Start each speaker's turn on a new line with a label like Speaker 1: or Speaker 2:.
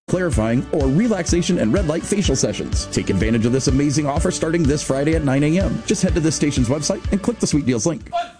Speaker 1: clarifying, or relaxation and red light facial sessions. Take advantage of this amazing offer starting this Friday at 9 a.m. Just head to this station's website and click the Sweet Deals link.